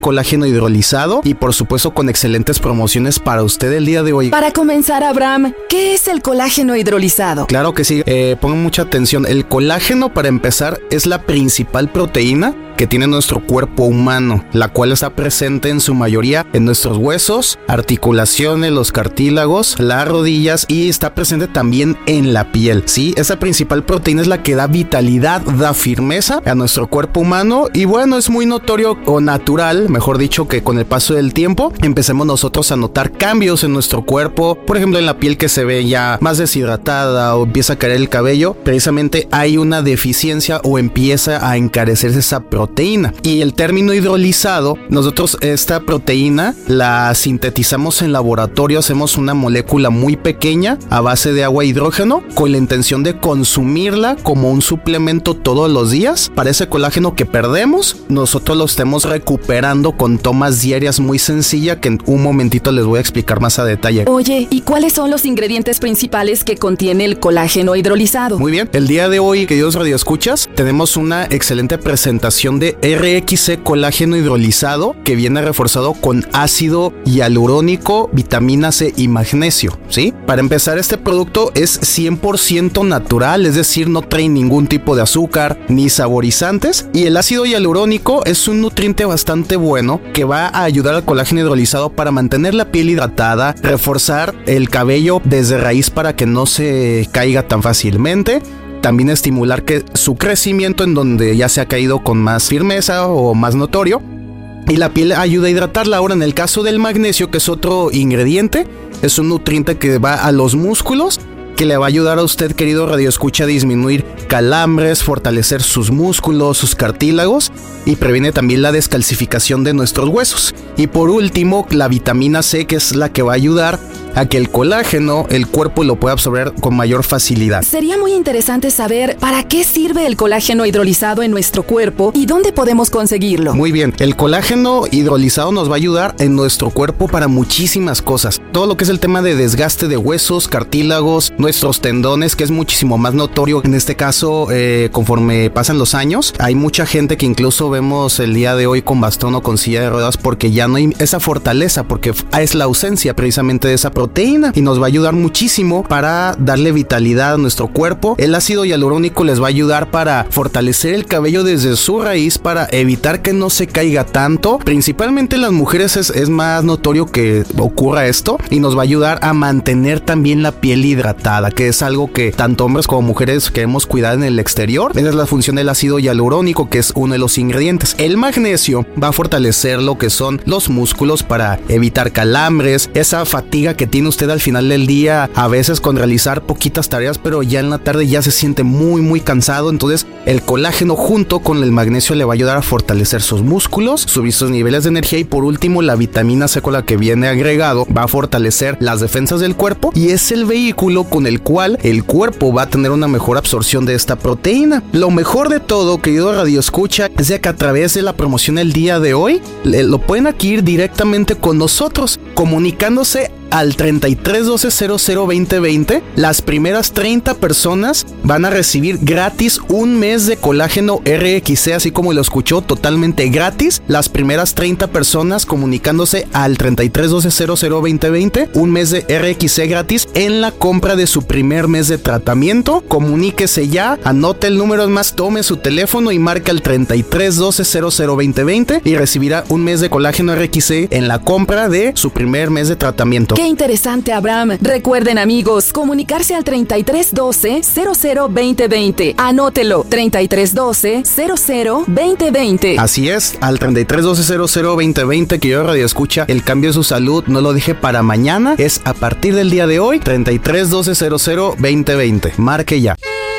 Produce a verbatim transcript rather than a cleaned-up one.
colágeno hidrolizado y por supuesto con excelentes promociones para usted el día de hoy. Para comenzar, Abraham, ¿qué es el colágeno hidrolizado? Claro que sí, eh, pongan mucha atención. El colágeno, para empezar, es la principal proteína que tiene nuestro cuerpo humano, la cual está presente en su mayoría en nuestros huesos, articulaciones, los cartílagos, las rodillas y está presente también en la piel, ¿sí? Esa principal proteína es la que da vitalidad, da firmeza a nuestro cuerpo humano y bueno, es muy notorio o natural, mejor dicho, que con el paso del tiempo empecemos nosotros a notar cambios en nuestro cuerpo, por ejemplo en la piel que se ve ya más deshidratada o empieza a caer el cabello, precisamente hay una deficiencia o empieza a encarecerse esa proteína. Y el término hidrolizado, nosotros esta proteína la sintetizamos en laboratorio, hacemos una molécula muy pequeña a base de agua e hidrógeno con la intención de consumirla como un suplemento todos los días. Para ese colágeno que perdemos, nosotros lo estemos recuperando con tomas diarias muy sencillas que en un momentito les voy a explicar más a detalle. Oye, ¿y cuáles son los ingredientes principales que contiene el colágeno hidrolizado? Muy bien, el día de hoy, queridos radioescuchas, tenemos una excelente presentación de R X C colágeno hidrolizado que viene reforzado con ácido hialurónico, vitamina C y magnesio, ¿sí? Para empezar, este producto es cien por ciento natural, es decir, no trae ningún tipo de azúcar ni saborizantes y el ácido hialurónico es un nutriente bastante bueno que va a ayudar al colágeno hidrolizado para mantener la piel hidratada, reforzar el cabello desde raíz para que no se caiga tan fácilmente. También estimular que su crecimiento en donde ya se ha caído con más firmeza o más notorio. Y la piel ayuda a hidratarla. Ahora, en el caso del magnesio, que es otro ingrediente, es un nutriente que va a los músculos, que le va a ayudar a usted, querido radioescucha, a disminuir calambres, fortalecer sus músculos, sus cartílagos y previene también la descalcificación de nuestros huesos. Y por último, la vitamina C, que es la que va a ayudar a que el colágeno, el cuerpo lo pueda absorber con mayor facilidad. Sería muy interesante saber para qué sirve el colágeno hidrolizado en nuestro cuerpo y dónde podemos conseguirlo. Muy bien, el colágeno hidrolizado nos va a ayudar en nuestro cuerpo para muchísimas cosas. Todo lo que es el tema de desgaste de huesos, cartílagos, nuestros tendones, que es muchísimo más notorio en este caso eh, conforme pasan los años. Hay mucha gente que incluso vemos el día de hoy con bastón o con silla de ruedas porque ya no hay esa fortaleza, porque es la ausencia precisamente de esa proteína y nos va a ayudar muchísimo para darle vitalidad a nuestro cuerpo. El ácido hialurónico les va a ayudar para fortalecer el cabello desde su raíz para evitar que no se caiga tanto. Principalmente en las mujeres es, es más notorio que ocurra esto y nos va a ayudar a mantener también la piel hidratada, que es algo que tanto hombres como mujeres queremos cuidar en el exterior. Esa es la función del ácido hialurónico, que es uno de los ingredientes. El magnesio va a fortalecer lo que son los músculos para evitar calambres, esa fatiga que tiene usted al final del día, a veces con realizar poquitas tareas, pero ya en la tarde ya se siente muy muy cansado. Entonces el colágeno junto con el magnesio le va a ayudar a fortalecer sus músculos, subir sus niveles de energía y por último la vitamina C con la que viene agregado va a fortalecer las defensas del cuerpo y es el vehículo con el cual el cuerpo va a tener una mejor absorción de esta proteína. Lo mejor de todo, querido radioescucha, es de que a través de la promoción el día de hoy lo pueden adquirir directamente con nosotros, comunicándose al treinta y tres doce cero cero veinte veinte. Las primeras treinta personas van a recibir gratis un mes de colágeno R X C, así como lo escuchó, totalmente gratis. Las primeras treinta personas comunicándose al treinta y tres doce cero cero veinte veinte, un mes de R X C gratis en la compra de su primer mes de tratamiento. Comuníquese ya, anote el número más, tome su teléfono y marca el treinta y tres doce cero cero veinte veinte y recibirá un mes de colágeno R X C en la compra de su primer mes de tratamiento. Qué interesante, Abraham. Recuerden, amigos, comunicarse al treinta y tres doce cero cero veinte veinte. Anótelo, treinta y tres doce cero cero veinte veinte. Así es, al treinta y tres doce cero cero veinte veinte, que yo radio escucha, el cambio de su salud no lo dije para mañana, es a partir del día de hoy, treinta y tres doce cero cero veinte veinte. Marque ya.